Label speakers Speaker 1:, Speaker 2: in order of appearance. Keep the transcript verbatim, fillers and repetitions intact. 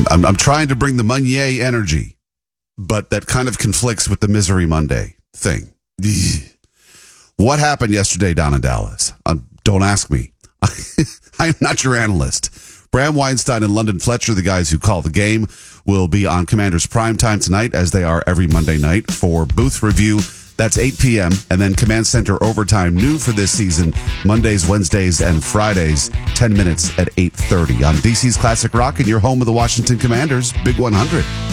Speaker 1: I'm, I'm trying to bring the Meunier energy, but that kind of conflicts with the Misery Monday thing. What happened yesterday down in Dallas? Um, don't ask me. I'm not your analyst. Bram Weinstein and London Fletcher, the guys who call the game, will be on Commanders Primetime tonight, as they are every Monday night, for Booth Review. That's eight p.m. And then Command Center Overtime, new for this season, Mondays, Wednesdays, and Fridays, ten minutes at eight thirty on D C's Classic Rock and your home of the Washington Commanders, Big one hundred.